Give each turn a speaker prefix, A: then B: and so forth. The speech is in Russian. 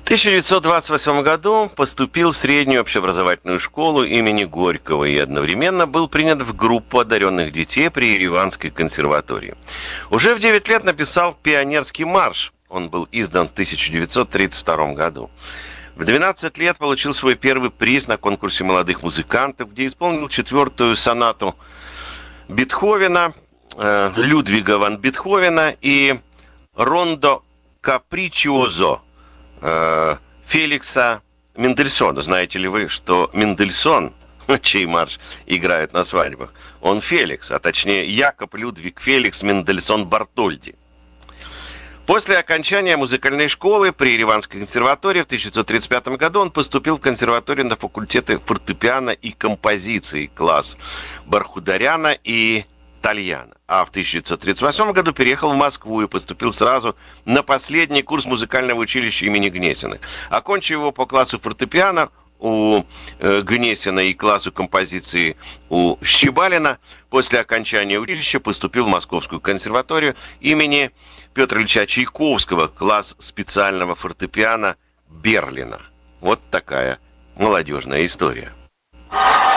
A: 1928 году поступил в среднюю общеобразовательную школу имени Горького и одновременно был принят в группу одаренных детей при Ереванской консерватории. Уже в 9 лет написал «Пионерский марш». Он был издан в 1932 году. В 12 лет получил свой первый приз на конкурсе молодых музыкантов, где исполнил 4-ю сонату Бетховена, Людвига ван Бетховена и «Рондо капричиозо» Феликса Мендельсона. Знаете ли вы, что Мендельсон, чей марш играют на свадьбах, он Феликс, а точнее Якоб Людвиг Феликс Мендельсон Бартольди. После окончания музыкальной школы при Ереванской консерватории в 1935 году он поступил в консерваторию на факультеты фортепиано и композиции, класс Бархударяна и Тальяна. А в 1938 году переехал в Москву и поступил сразу на последний курс музыкального училища имени Гнесиных. Окончив его по классу фортепиано у Гнесина и классу композиции у Щебалина, после окончания училища поступил в Московскую консерваторию имени Петра Ильича Чайковского, класс специального фортепиано Берлина. Вот такая молодежная история.